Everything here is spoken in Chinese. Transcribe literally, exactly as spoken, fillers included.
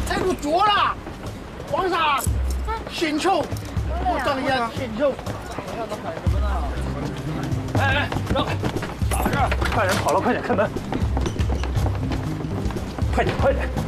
哎，入脚了！皇上，请求，我等一下，请求。 哎哎，让开！咋回事？犯人跑了，快点开门！快点，快点！